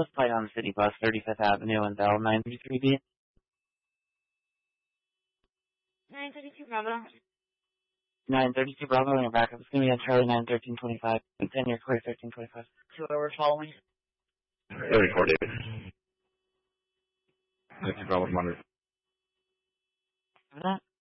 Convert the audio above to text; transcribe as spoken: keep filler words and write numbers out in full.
Southwest flight on City Bus, thirty-fifth Avenue and Bell, nine thirty-three B. nine thirty-two Bravo. nine thirty-two Bravo, and your backup is going to be on Charlie nine thirteen twenty-five. And ten year clear thirteen twenty-five. Two hours following. thirty-four David. thirty-two Bravo, Commander. Over that?